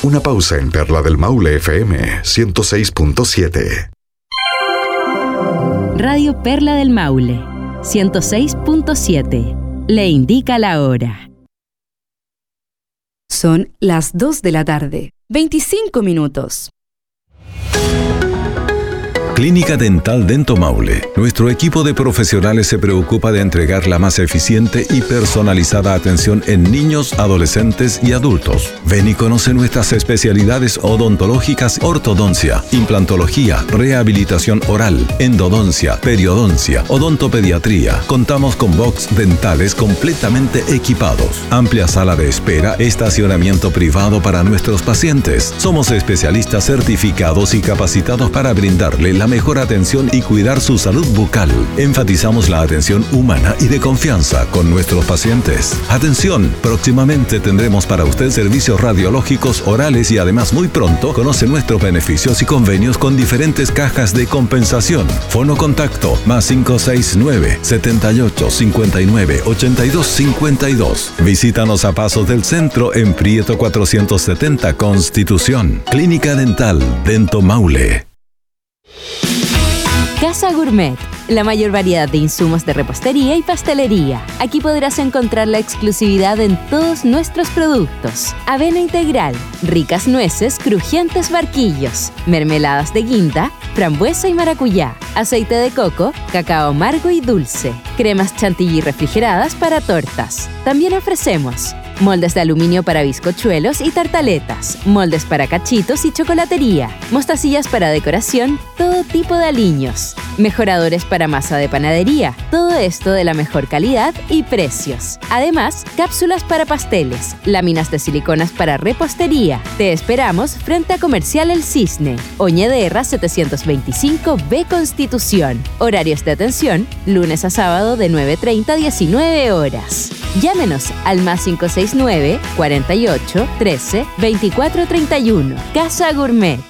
Una pausa en Perla del Maule FM 106.7. Radio Perla del Maule 106.7. Le indica la hora. Son las 2 de la tarde, 25 minutos. Clínica Dental Dento Maule. Nuestro equipo de profesionales se preocupa de entregar la más eficiente y personalizada atención en niños, adolescentes y adultos. Ven y conoce nuestras especialidades odontológicas: ortodoncia, implantología, rehabilitación oral, endodoncia, periodoncia, odontopediatría. Contamos con box dentales completamente equipados, amplia sala de espera, estacionamiento privado para nuestros pacientes. Somos especialistas certificados y capacitados para brindarle la mejor atención y cuidar su salud bucal. Enfatizamos la atención humana y de confianza con nuestros pacientes. Atención, próximamente tendremos para usted servicios radiológicos orales y además muy pronto conoce nuestros beneficios y convenios con diferentes cajas de compensación. Fono contacto +569 78 59 82 52. Visítanos a Pasos del Centro en Prieto 470 Constitución. Clínica Dental Dento Maule. Casa Gourmet, la mayor variedad de insumos de repostería y pastelería. Aquí podrás encontrar la exclusividad en todos nuestros productos. Avena integral, ricas nueces, crujientes barquillos, mermeladas de guinda, frambuesa y maracuyá, aceite de coco, cacao amargo y dulce, cremas chantilly refrigeradas para tortas. También ofrecemos moldes de aluminio para bizcochuelos y tartaletas, moldes para cachitos y chocolatería, mostacillas para decoración, todo tipo de aliños, mejoradores para masa de panadería, todo esto de la mejor calidad y precios. Además, cápsulas para pasteles, láminas de siliconas para repostería. Te esperamos frente a Comercial El Cisne, Oñederra 725B Constitución. Horarios de atención, lunes a sábado de 9:30 a 19 horas. Llámenos al +569 48 13 24 31. Casa Gourmet.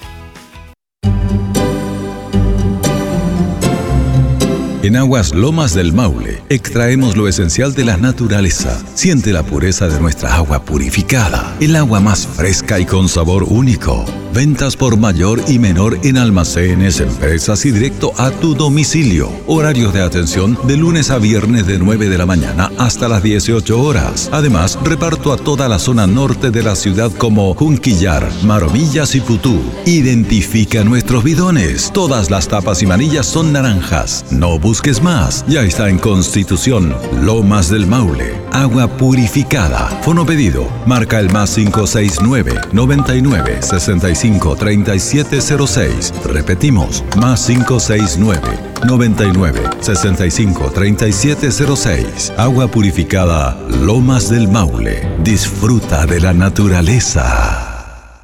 En Aguas Lomas del Maule, extraemos lo esencial de la naturaleza. Siente la pureza de nuestra agua purificada, el agua más fresca y con sabor único. Ventas por mayor y menor en almacenes, empresas y directo a tu domicilio. Horarios de atención de lunes a viernes de 9 de la mañana hasta las 18 horas. Además, reparto a toda la zona norte de la ciudad como Junquillar, Maromillas y Putú. Identifica nuestros bidones. Todas las tapas y manillas son naranjas. No busques más. Ya está en Constitución, Lomas del Maule. Agua purificada. Fono pedido. Marca el +569 99 65 3706. Repetimos, +569 99 65 3706. Agua purificada Lomas del Maule. Disfruta de la naturaleza.